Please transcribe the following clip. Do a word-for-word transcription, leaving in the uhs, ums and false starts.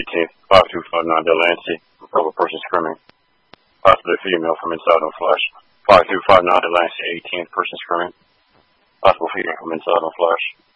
eighteenth, five two five nine Delancey, of a person screaming. Possibly female from inside on flash. five two five nine Delancey, eighteenth, person screaming. Possible female from inside on flash.